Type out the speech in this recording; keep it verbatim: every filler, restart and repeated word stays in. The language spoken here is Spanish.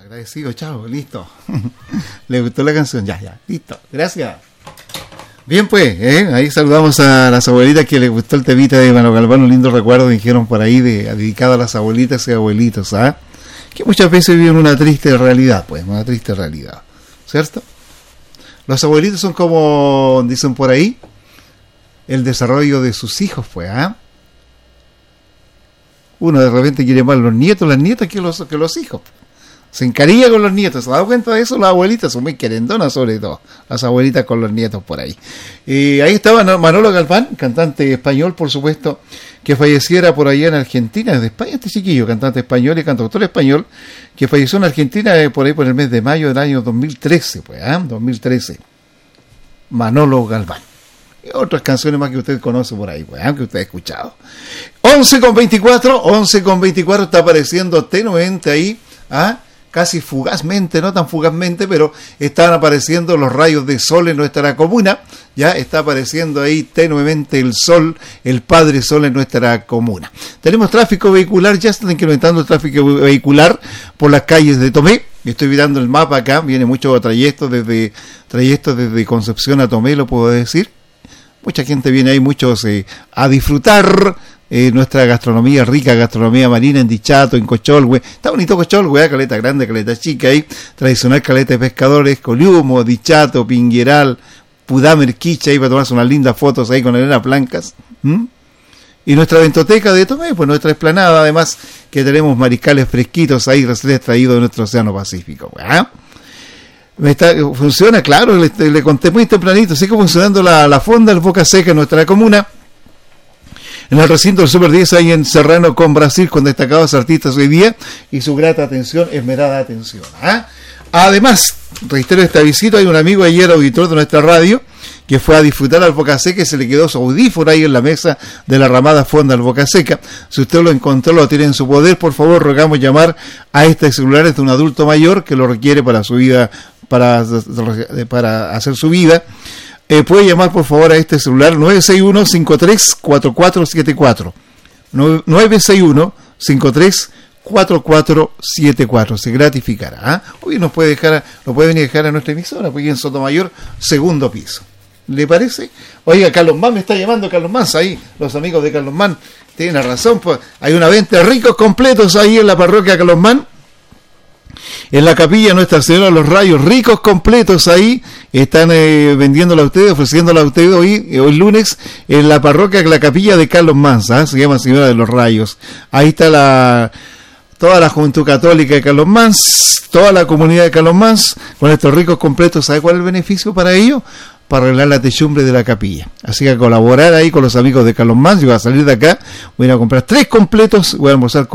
Agradecido, chao, listo. ¿Le gustó la canción? Ya, ya, listo, gracias. Bien, pues, ¿eh? Ahí saludamos a las abuelitas que les gustó el temita de Manolo Galván, un lindo recuerdo, dijeron por ahí, de, dedicado a las abuelitas y abuelitos, ¿ah? Que muchas veces viven una triste realidad, pues, una triste realidad, ¿cierto? Los abuelitos son como, dicen por ahí, el desarrollo de sus hijos, pues, ¿ah? Uno de repente quiere más los nietos, las nietas que los, que los hijos. Se encariña con los nietos. ¿Se ha dado cuenta de eso? Las abuelitas son muy querendonas, sobre todo. Las abuelitas con los nietos por ahí. Y ahí estaba Manolo Galván, cantante español, por supuesto, que falleciera por allá en Argentina, desde España, este chiquillo, cantante español y cantautor español, que falleció en Argentina eh, por ahí por el mes de mayo del año dos mil trece, pues, ¿eh? dos mil trece. Manolo Galván. Y otras canciones más que usted conoce por ahí, pues, ¿eh? Que usted ha escuchado. once con veinticuatro, once con veinticuatro, está apareciendo tenuemente ahí, ¿ah? Casi fugazmente, no tan fugazmente, pero están apareciendo los rayos de sol en nuestra comuna. Ya está apareciendo ahí tenuemente el sol, el Padre Sol en nuestra comuna. Tenemos tráfico vehicular, ya están incrementando el tráfico vehicular por las calles de Tomé. Estoy mirando el mapa acá, viene mucho trayecto desde trayectos desde Concepción a Tomé, lo puedo decir. Mucha gente viene ahí, muchos eh, a disfrutar Eh, nuestra gastronomía, rica gastronomía marina en Dichato, en Cocholhue. Está bonito Cocholhue, ¿eh? Caleta grande, caleta chica ahí, tradicional caleta de pescadores, Coliumo, Dichato, Pingueral, Pudamer, Quicha, ahí para tomarse unas lindas fotos ahí con arenas blancas. ¿Mm? Y nuestra ventoteca de Tomé, pues nuestra explanada, además que tenemos mariscales fresquitos ahí, recién extraídos de nuestro océano Pacífico. ¿Eh? Me está, funciona, claro, le, le conté muy tempranito, sigue funcionando la, la fonda, el Boca Seca en nuestra comuna. En el recinto del Super diez, ahí en Serrano con Brasil, con destacados artistas hoy día, y su grata atención, esmerada atención. ¿eh? Además, reitero esta visita, hay un amigo ayer, auditor de nuestra radio, que fue a disfrutar al Boca Seca y se le quedó su audífono ahí en la mesa de la ramada fonda al Boca Seca. Si usted lo encontró, lo tiene en su poder, por favor, rogamos llamar a este celular de un adulto mayor que lo requiere para su vida, para, para hacer su vida. Eh, puede llamar por favor a este celular nueve seis uno, cinco tres cuatro cuatro siete cuatro nueve seis uno, cinco tres cuatro cuatro siete cuatro, se gratificará. ¿eh? Hoy nos puede dejar, lo puede venir a dejar a nuestra emisora, pues en Sotomayor, segundo piso. ¿Le parece? Oiga, Carlos Mann me está llamando, Carlos Mann, ahí, los amigos de Carlos Mann tienen razón, pues hay una venta de ricos completos ahí en la parroquia Carlos Mann. En la capilla Nuestra Señora de los Rayos, ricos completos ahí, están eh, vendiéndola a ustedes, ofreciéndola a ustedes hoy, hoy lunes, en la parroquia, la capilla de Carlos Mansa, ¿eh? Se llama Señora de los Rayos. Ahí está la toda la Juventud Católica de Carlos Mans, toda la comunidad de Carlos Mans, con estos ricos completos. ¿Sabe cuál es el beneficio para ellos? Para arreglar la techumbre de la capilla. Así que a colaborar ahí con los amigos de Carlos Mans. Yo voy a salir de acá, voy a ir a comprar tres completos, voy a almorzar con